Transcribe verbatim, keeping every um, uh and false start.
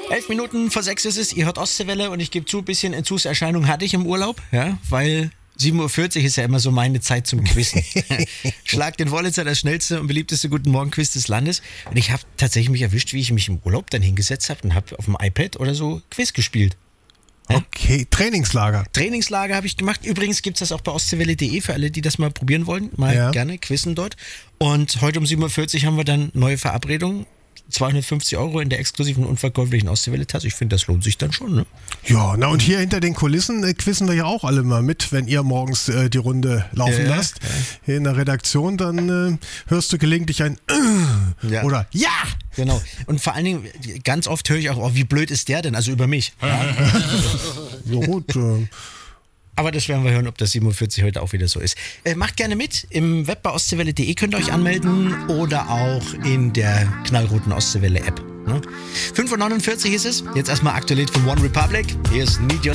Elf Minuten vor sechs ist es, ihr hört Ostseewelle und ich gebe zu, ein bisschen Entzugserscheinung hatte ich im Urlaub, ja, weil sieben Uhr vierzig ist ja immer so meine Zeit zum Quizzen. Schlag den Wollitzer, das schnellste und beliebteste Guten Morgen-Quiz des Landes. Und ich habe tatsächlich mich erwischt, wie ich mich im Urlaub dann hingesetzt habe und habe auf dem iPad oder so Quiz gespielt. Ja? Okay, Trainingslager. Trainingslager habe ich gemacht. Übrigens gibt es das auch bei ostseewelle punkt de für alle, die das mal probieren wollen. Mal ja. gerne quizzen dort. Und heute um sieben Uhr vierzig haben wir dann neue Verabredungen. zweihundertfünfzig Euro in der exklusiven unverkäuflichen Ostseewelle-Tasse. Ich finde, das lohnt sich dann schon, ne? Ja, na und hier hinter den Kulissen äh, quizzen wir ja auch alle mal mit, wenn ihr morgens äh, die Runde laufen ja, lasst. Ja. Hier in der Redaktion, dann äh, hörst du gelegentlich ein äh, ja. oder ja! Genau. Und vor allen Dingen, ganz oft höre ich auch, oh, wie blöd ist der denn? Also über mich. Ja, gut. Äh. Aber das werden wir hören, ob das sieben Uhr vierzig heute auch wieder so ist. Äh, macht gerne mit. Im Web bei ostseewelle punkt de könnt ihr euch anmelden oder auch in der knallroten Ostseewelle-App. Ne? fünf Uhr neunundvierzig ist es. Jetzt erstmal aktuell von One Republic. Hier ist Need Your